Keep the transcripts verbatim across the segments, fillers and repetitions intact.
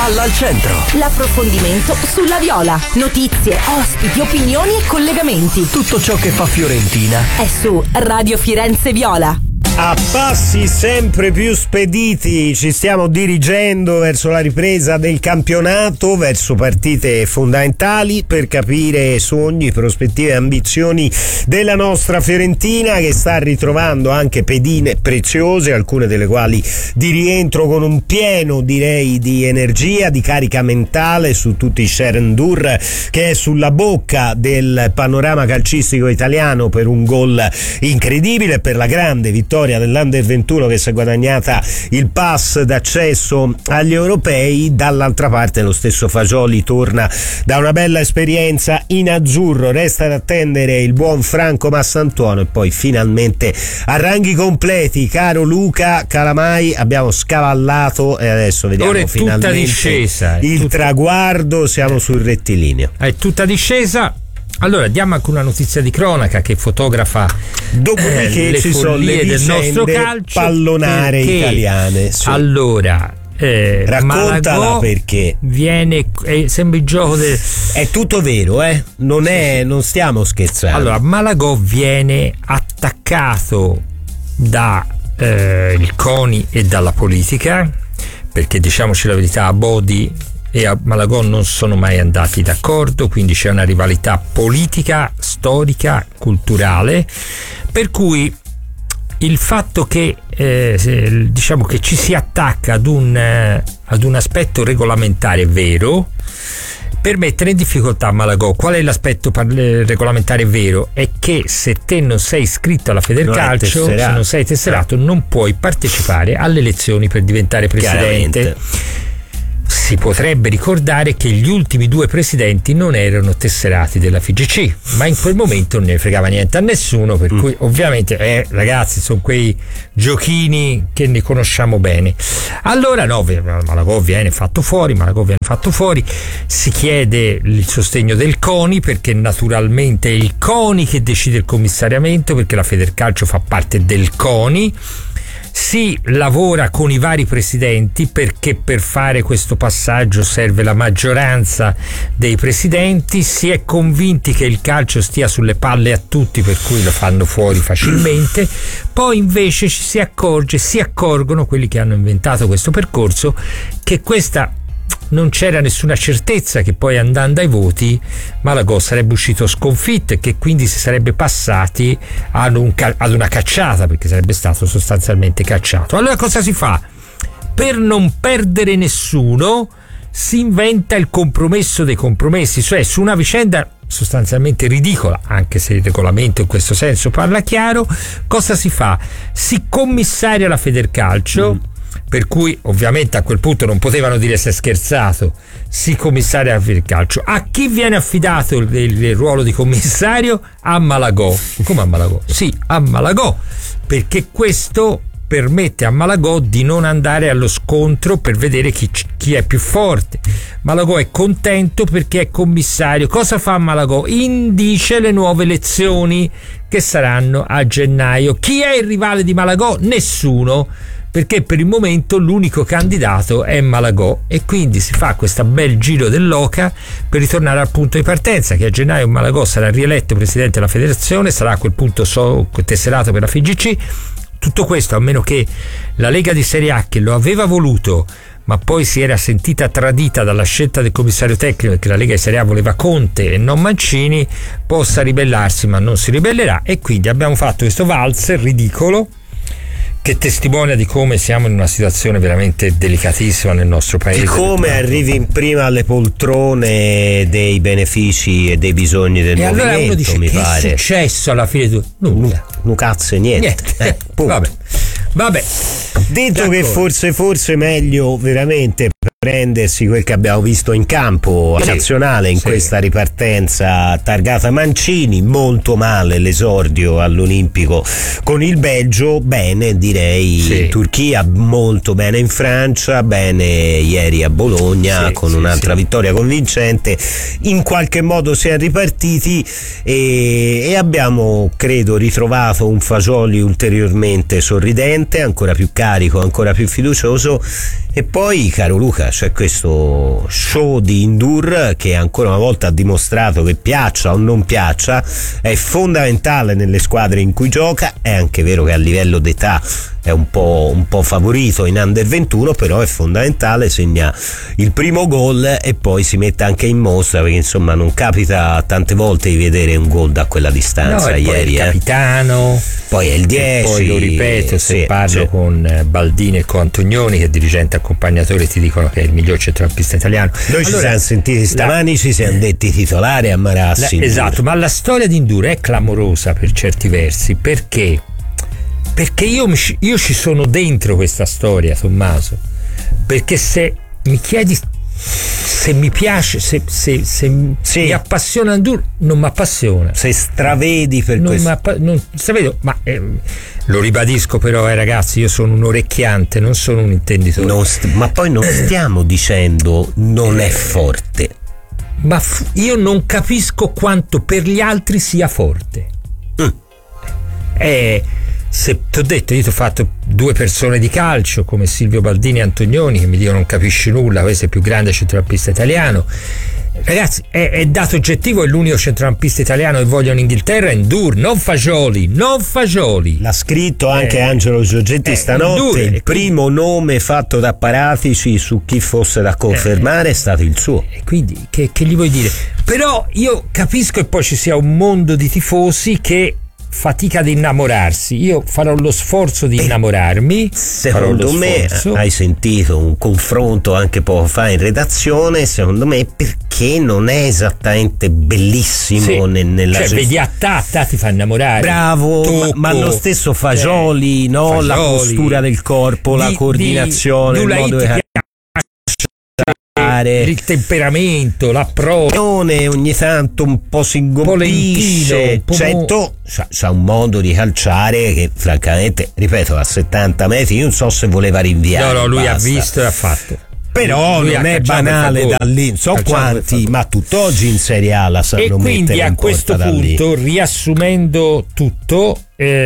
Palla al centro. L'approfondimento sulla Viola. Notizie, ospiti, opinioni e collegamenti. Tutto ciò che fa Fiorentina è su Radio Firenze Viola. A passi sempre più spediti ci stiamo dirigendo verso la ripresa del campionato, verso partite fondamentali per capire sogni, prospettive e ambizioni della nostra Fiorentina, che sta ritrovando anche pedine preziose, alcune delle quali di rientro con un pieno, direi, di energia, di carica mentale su tutti i Sherendur, che è sulla bocca del panorama calcistico italiano per un gol incredibile, per la grande vittoria dell'Under ventuno che si è guadagnata il pass d'accesso agli europei. Dall'altra parte lo stesso Fagioli torna da una bella esperienza in azzurro, resta ad attendere il buon Franco Massantuono e poi finalmente a ranghi completi. Caro Luca Calamai, abbiamo scavallato e adesso vediamo ora è finalmente tutta discesa, il tutta... traguardo, siamo sul rettilineo, è tutta discesa. Allora diamo anche una notizia di cronaca che fotografa dopodiché eh, ci sono le del nostro calcio pallonare italiane. Sì. Allora eh, raccontala Malagò perché viene eh, sembra il gioco del... è tutto vero, eh? Non è, non stiamo scherzando. Allora Malagò viene attaccato da eh, il CONI e dalla politica, perché diciamoci la verità, a Bodi e a Malagò non sono mai andati d'accordo, quindi c'è una rivalità politica, storica, culturale, per cui il fatto che eh, diciamo che ci si attacca ad un, eh, ad un aspetto regolamentare vero per mettere in difficoltà Malagò. Qual è l'aspetto regolamentare vero? È che se te non sei iscritto alla Federcalcio, se non sei tesserato, non puoi partecipare alle elezioni per diventare presidente. Si potrebbe ricordare che gli ultimi due presidenti non erano tesserati della F I G C, ma in quel momento non ne fregava niente a nessuno, per mm. cui ovviamente eh, ragazzi sono quei giochini che ne conosciamo bene. Allora no, Malagò viene fatto fuori, Malagò viene fatto fuori, si chiede il sostegno del CONI, perché naturalmente è il CONI che decide il commissariamento, perché la Federcalcio fa parte del CONI. Si lavora con i vari presidenti, perché per fare questo passaggio serve la maggioranza dei presidenti. Si è convinti che il calcio stia sulle palle a tutti, per cui lo fanno fuori facilmente. Poi invece ci si accorge, si accorgono quelli che hanno inventato questo percorso, che questa non c'era nessuna certezza che poi andando ai voti Malagò sarebbe uscito sconfitto e che quindi si sarebbe passati ad, un, ad una cacciata, perché sarebbe stato sostanzialmente cacciato. Allora cosa si fa? Per non perdere nessuno si inventa il compromesso dei compromessi, cioè su una vicenda sostanzialmente ridicola, anche se il regolamento in questo senso parla chiaro, cosa si fa? Si commissaria la Federcalcio, mm. per cui ovviamente a quel punto non potevano dire se è scherzato, si commissaria a Federcalcio. A chi viene affidato il, il, il ruolo di commissario? A Malagò. Come a Malagò? Sì, a Malagò, perché questo permette a Malagò di non andare allo scontro per vedere chi, chi è più forte. Malagò è contento perché è commissario. Cosa fa Malagò? Indice le nuove elezioni che saranno a gennaio. Chi è il rivale di Malagò? Nessuno, perché per il momento l'unico candidato è Malagò, e quindi si fa questo bel giro dell'oca per ritornare al punto di partenza, che a gennaio Malagò sarà rieletto presidente della federazione, sarà a quel punto so, tesserato per la F I G C. Tutto questo a meno che la Lega di Serie A, che lo aveva voluto ma poi si era sentita tradita dalla scelta del commissario tecnico, perché la Lega di Serie A voleva Conte e non Mancini, possa ribellarsi, ma non si ribellerà, e quindi abbiamo fatto questo valzer ridicolo che testimonia di come siamo in una situazione veramente delicatissima nel nostro paese. Di come arrivi in prima alle poltrone dei benefici e dei bisogni del e movimento, allora uno dice, mi che pare. è successo alla fine? Tu? Nulla. Un cazzo e niente. niente. Eh, Vabbè. Vabbè. Detto D'accordo. che forse forse meglio veramente prendersi quel che abbiamo visto in campo sì, nazionale in sì. questa ripartenza targata Mancini. Molto male l'esordio all'Olimpico con il Belgio, bene direi sì. in Turchia, molto bene in Francia, bene ieri a Bologna sì, con sì, un'altra sì. vittoria convincente. In qualche modo si è ripartiti e, e abbiamo credo ritrovato un Fagioli ulteriormente sorridente, ancora più carico, ancora più fiducioso. E poi, caro Luca, c'è questo show di N'Dour che ancora una volta ha dimostrato che piaccia o non piaccia è fondamentale nelle squadre in cui gioca. È anche vero che a livello d'età è un po', un po' favorito in under ventuno, però è fondamentale, segna il primo gol e poi si mette anche in mostra, perché insomma non capita tante volte di vedere un gol da quella distanza. No, ieri poi è il eh. capitano, poi è il dieci, poi lo ripeto, se sì, parlo sì. con Baldini e con Antonioni, che è dirigente accompagnatore, ti dicono che è il miglior centrocampista italiano. Noi ci allora, siamo sentiti stamani, la, ci siamo detti titolare a Marassi. la, esatto, ma la storia di N'Dour è clamorosa per certi versi, perché perché io, io ci sono dentro questa storia, Tommaso, perché se mi chiedi se mi piace, se, se, se sì. mi appassiona N'Dour, non mi appassiona, se stravedi per non questo m'appa- non, stravedo, ma eh, lo ribadisco però, eh, ragazzi, io sono un orecchiante, non sono un intenditore. non st- ma poi non stiamo dicendo non è forte, ma f- io non capisco quanto per gli altri sia forte. mm. Eh, se ti ho detto, io ti ho fatto due persone di calcio come Silvio Baldini e Antonioni che mi dicono non capisci nulla, questo è il più grande centrocampista italiano. Ragazzi, è, è dato oggettivo, è l'unico centrocampista italiano che voglio in Inghilterra, è N'Dour, non Fagioli, non Fagioli. L'ha scritto anche eh, Angelo Giorgetti eh, stanotte. N'Dour, il e primo quindi, nome fatto da Paratici su chi fosse da confermare eh, è stato il suo. E quindi che, che gli vuoi dire? Però io capisco che poi ci sia un mondo di tifosi che fatica ad innamorarsi. Io farò lo sforzo di Beh, innamorarmi. Secondo me sforzo. Hai sentito un confronto anche poco fa in redazione, secondo me perché non è esattamente bellissimo, sì. nel, nella cioè, vedi Attà, Attà ti fa innamorare. Bravo, Tocco, ma, ma lo stesso Fagioli, cioè, no? Fagioli, la postura del corpo, di, la coordinazione, di, il modo di il temperamento, l'approccio, ogni tanto un po' si ingompisce, certo c'ha un modo di calciare che francamente, ripeto, a settanta metri io non so se voleva rinviare. No, no, lui basta. ha visto e ha fatto. Però lui non è banale da lì, non so quanti, ma tutt'oggi in Serie A la sanno mettere. E quindi a questo punto, riassumendo tutto,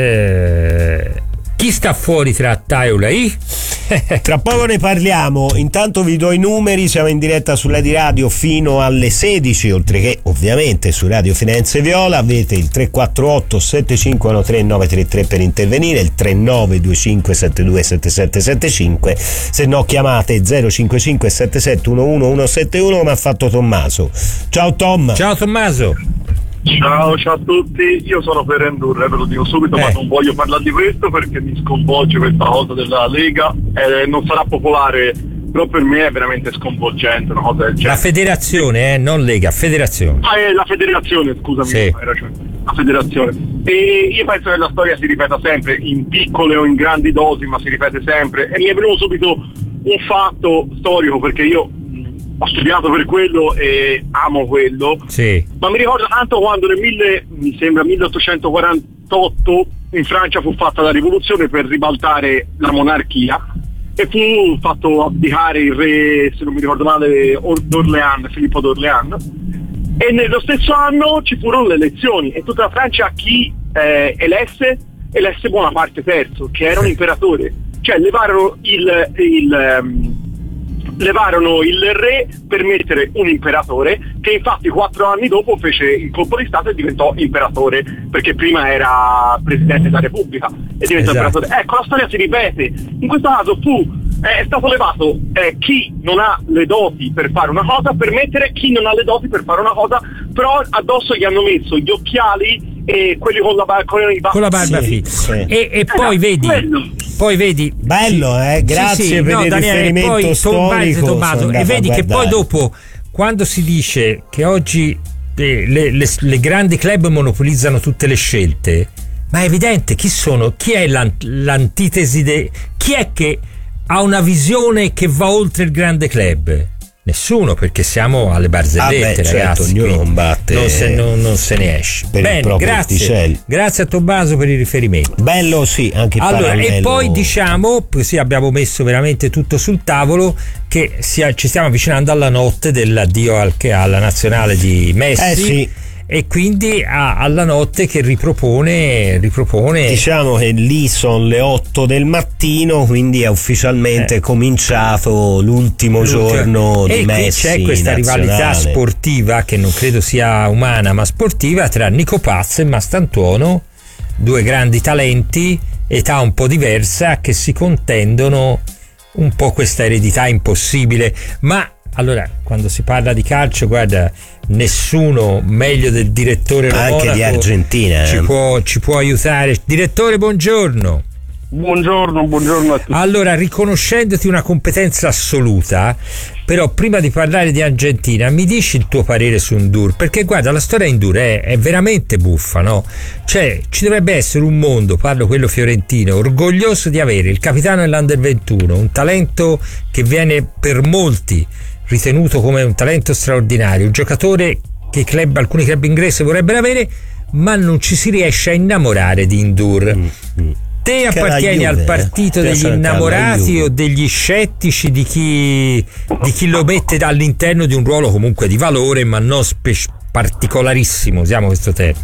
eh, chi sta fuori tra Attà e Ulai? Tra poco ne parliamo, intanto vi do i numeri, siamo in diretta su Lady Radio fino alle sedici, oltre che ovviamente su Radio Firenze Viola. Avete il tre quattro otto sette cinque uno tre nove tre tre per intervenire, il tre nove due cinque sette due sette sette sette cinque, se no chiamate zero cinque cinque sette sette uno uno uno sette uno come ha fatto Tommaso. Ciao Tom. Ciao Tommaso. Ciao, ciao a tutti, io sono per N'Dour, eh, ve lo dico subito, eh. ma non voglio parlare di questo perché mi sconvolge questa cosa della Lega, eh, non sarà popolare, però per me è veramente sconvolgente una cosa del genere. La federazione, eh, non Lega, federazione. Ah, è la federazione, scusami, sì. Hai ragione, la federazione. E io penso che la storia si ripeta sempre, in piccole o in grandi dosi, ma si ripete sempre, e mi è venuto subito un fatto storico, perché io ho studiato per quello e amo quello, sì. ma mi ricordo tanto quando nel mille, mi sembra milleottocentoquarantotto in Francia fu fatta la rivoluzione per ribaltare la monarchia e fu fatto abdicare il re, se non mi ricordo male, d'Orléans, Filippo d'Orléans, e nello stesso anno ci furono le elezioni e tutta la Francia chi eh, elesse elesse Bonaparte terzo, che era un imperatore, cioè levarono il, il um, levarono il re per mettere un imperatore, che infatti quattro anni dopo fece il colpo di stato e diventò imperatore, perché prima era presidente della Repubblica e diventò esatto. imperatore. Ecco, la storia si ripete. In questo caso fu è stato levato eh, chi non ha le doti per fare una cosa, per mettere chi non ha le doti per fare una cosa, però addosso gli hanno messo gli occhiali e quelli con la, bar- con i baffi. Con la barba sì, sì. E, e eh, poi vedi quello. Poi vedi bello, eh, grazie sì, sì, per no, il Daniele, riferimento poi, storico Tommaso, e vedi che poi dopo, quando si dice che oggi eh, le, le, le grandi club monopolizzano tutte le scelte, ma è evidente chi sono, chi è l'ant- l'antitesi de, chi è che ha una visione che va oltre il grande club? Nessuno, perché siamo alle barzellette, ah beh, certo, ragazzi. Ognuno combatte, non se, non, non se ne esce. Bene, grazie. Orticelli. Grazie a Tommaso per il riferimento. Bello, sì, anche allora, parallelo. E poi diciamo, così abbiamo messo veramente tutto sul tavolo, che si, ci stiamo avvicinando alla notte dell'addio al, alla nazionale di Messi. Eh sì. e quindi ha, alla notte che ripropone ripropone diciamo che lì sono le otto del mattino, quindi è ufficialmente eh. cominciato l'ultimo, l'ultimo giorno di e Messi. E qui c'è questa nazionale. rivalità sportiva che non credo sia umana ma sportiva tra Nico Paz e Mastantuono, due grandi talenti, età un po' diversa, che si contendono un po' questa eredità impossibile. Ma allora, quando si parla di calcio, guarda, nessuno meglio del direttore Monaco, anche di Argentina, eh. ci può, ci può aiutare. Direttore, buongiorno. Buongiorno, buongiorno a tutti. Allora, riconoscendoti una competenza assoluta, però prima di parlare di Argentina mi dici il tuo parere su N'Dour, perché guarda, la storia N'Dour è, è veramente buffa, no? Cioè, ci dovrebbe essere un mondo, parlo quello fiorentino, orgoglioso di avere il capitano dell'Under ventuno, un talento che viene per molti ritenuto come un talento straordinario, un giocatore che i club, alcuni club inglesi vorrebbero avere, ma non ci si riesce a innamorare di N'Dour. Mm-hmm. Te appartieni al partito eh? degli innamorati o degli scettici, di chi, di chi lo mette all'interno di un ruolo comunque di valore ma non spe- particolarissimo, usiamo questo termine?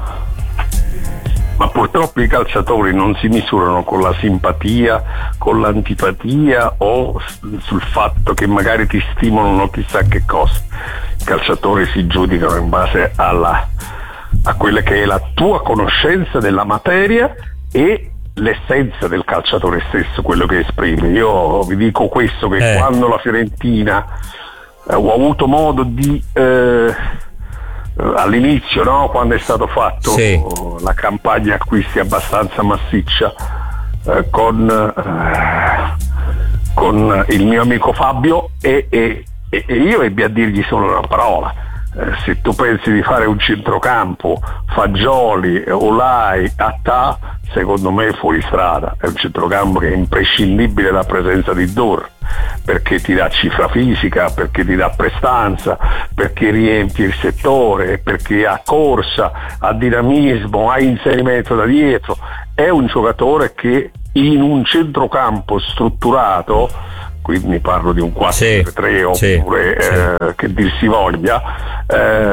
Ma purtroppo i calciatori non si misurano con la simpatia, con l'antipatia o sul fatto che magari ti stimolano chissà che cosa. I calciatori si giudicano in base alla, a quella che è la tua conoscenza della materia e l'essenza del calciatore stesso, quello che esprime. Io vi dico questo, che eh. quando la Fiorentina eh, ho avuto modo di eh, all'inizio, no, quando è stato fatto sì. la campagna acquisti abbastanza massiccia eh, con eh, con il mio amico Fabio e, e, e io ebbi a dirgli solo una parola: eh, se tu pensi di fare un centrocampo Fagioli, Olai, Attà, secondo me è fuori strada. È un centrocampo che è imprescindibile la presenza di N'Dour, perché ti dà cifra fisica, perché ti dà prestanza, perché riempie il settore, perché ha corsa, ha dinamismo, ha inserimento da dietro. È un giocatore che in un centrocampo strutturato, quindi parlo di un quattro tre tre sì, oppure sì, eh, sì. che dir si voglia, eh,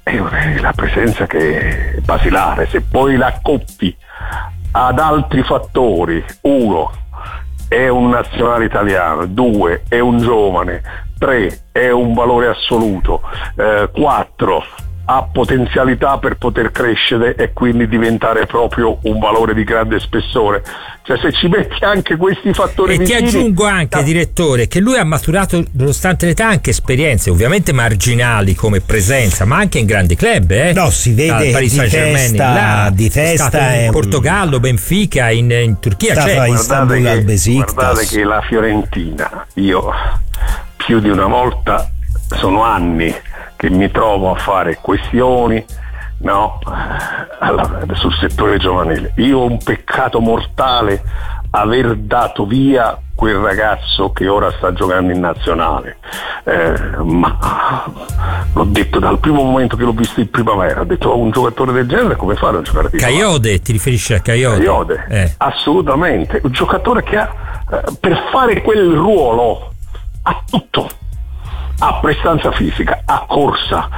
è la presenza che è basilare. Se poi la accoppi ad altri fattori, uno è un nazionale italiano, due è un giovane, tre è un valore assoluto, eh, quattro ha potenzialità per poter crescere e quindi diventare proprio un valore di grande spessore. Cioè, se ci metti anche questi fattori e vicini, ti aggiungo anche, direttore, che lui ha maturato, nonostante l'età, anche esperienze ovviamente marginali come presenza, ma anche in grandi club, eh? No, si vede Paris di testa, là, di testa in è Portogallo, Benfica, in, in Turchia, cioè, guardate, Istanbul che, al Besiktas. guardate che la Fiorentina, io più di una volta, sono anni che mi trovo a fare questioni, no, alla, sul settore giovanile. Io ho un peccato mortale aver dato via quel ragazzo che ora sta giocando in nazionale, eh, ma l'ho detto dal primo momento che l'ho visto in primavera, ho detto: oh, un giocatore del genere come fare a giocare di Kayode, ti riferisci a Kayode? Kayode, eh. Assolutamente, un giocatore che ha eh, per fare quel ruolo ha tutto. Ha prestanza fisica, ha corsa,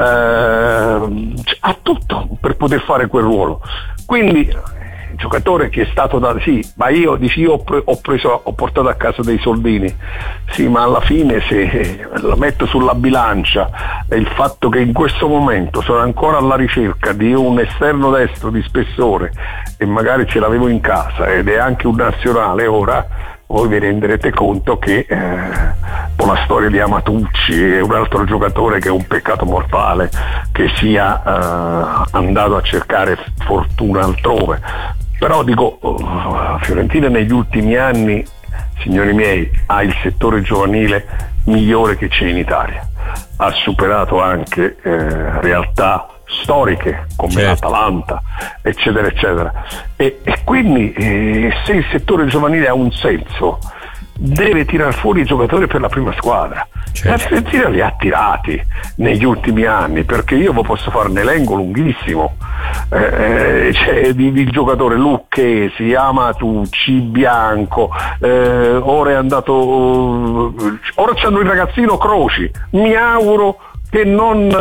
eh, ha tutto per poter fare quel ruolo. Quindi il giocatore che è stato da sì, ma io dici io ho, pre, ho preso ho portato a casa dei soldini, sì, ma alla fine se la metto sulla bilancia e il fatto che in questo momento sono ancora alla ricerca di un esterno destro di spessore e magari ce l'avevo in casa ed è anche un nazionale ora, voi vi renderete conto che eh, con la storia di Amatucci è un altro giocatore che è un peccato mortale che sia eh, andato a cercare fortuna altrove. Però dico, uh, Fiorentina negli ultimi anni, signori miei, ha il settore giovanile migliore che c'è in Italia, ha superato anche eh, realtà storiche come certo. l'Atalanta, eccetera eccetera, e, e quindi eh, se il settore giovanile ha un senso deve tirar fuori i giocatori per la prima squadra. Certo. La Fiorentina li ha tirati negli ultimi anni, perché io posso fare un elenco lunghissimo eh, cioè, di, di giocatori: Lucchesi, Amatucci, Bianco, eh, ora è andato ora c'hanno il ragazzino Croci, mi auguro che non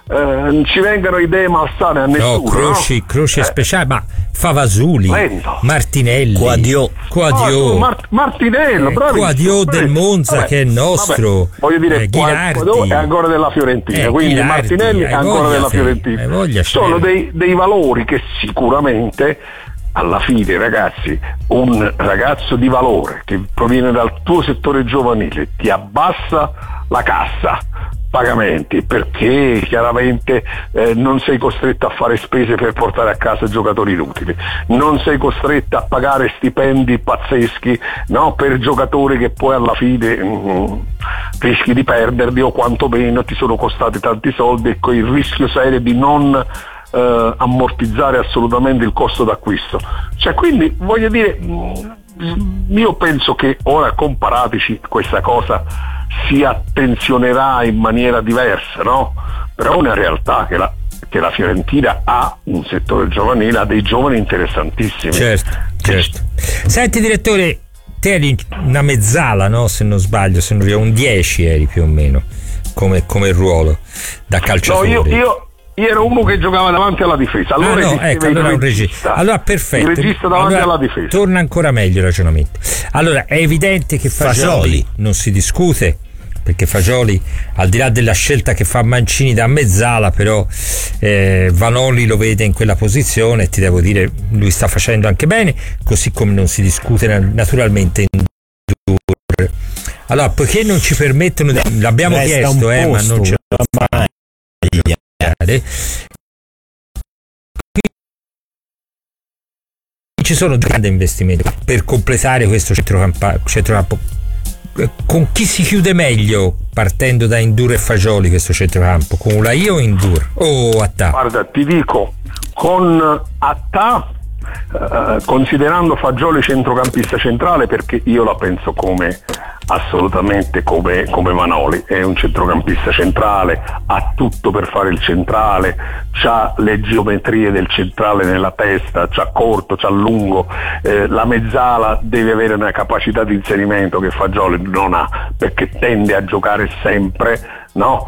eh, ci vengano idee malsane a nessuno. No, croci, no? croci eh. speciali, ma Favasuli, Lento. Martinelli, Quadio, Quadio, ah, Mart- Martinello, eh, bravissimo, Quadio del bravissimo. Monza, Vabbè, che è nostro, vabbè, voglio dire, eh, Ghilardi, Quadio è ancora della Fiorentina, eh, quindi Ghilardi, Martinelli è hai ancora voglia della te, Fiorentina. hai voglia Sono te. dei, dei valori che sicuramente alla fine, ragazzi, un ragazzo di valore che proviene dal tuo settore giovanile ti abbassa la cassa pagamenti, perché chiaramente eh, non sei costretto a fare spese per portare a casa giocatori inutili, non sei costretto a pagare stipendi pazzeschi, no, per giocatori che poi alla fine mm, rischi di perderli o quantomeno ti sono costati tanti soldi e con il rischio serio di non Uh, ammortizzare assolutamente il costo d'acquisto. Cioè, quindi voglio dire, io penso che ora con Paratici questa cosa si attenzionerà in maniera diversa, no? Però è una realtà che la, che la Fiorentina ha un settore giovanile, ha dei giovani interessantissimi. Certo, certo. Senti direttore, te eri una mezzala, no? Se non sbaglio, se non eri un dieci eri più o meno come, come ruolo da calciatore. No, io, io Io ero uno che giocava davanti alla difesa. Allora, ah, no, ecco, allora un regista. Allora perfetto. Il regista davanti allora, alla difesa. Torna ancora meglio il ragionamento. Allora, è evidente che Fagioli, Fagioli non si discute, perché Fagioli, al di là della scelta che fa Mancini da mezzala, però eh, Vanoli lo vede in quella posizione e ti devo dire, lui sta facendo anche bene, così come non si discute naturalmente in Dur. Allora, poiché non ci permettono di, l'abbiamo Resta chiesto, eh, ma non ce la fa. Ci sono grandi investimenti per completare questo centrocampo, centrocampo. Con chi si chiude meglio partendo da Indur e Fagioli questo centrocampo? Con Ulai o Indur? O Attà? Guarda, ti dico, con Attà, eh, considerando Fagioli centrocampista centrale, perché io la penso come assolutamente come, come Vanoli, è un centrocampista centrale, ha tutto per fare il centrale, c'ha le geometrie del centrale nella testa, c'ha corto, c'ha lungo, eh, la mezzala deve avere una capacità di inserimento che Fagioli non ha, perché tende a giocare sempre, no?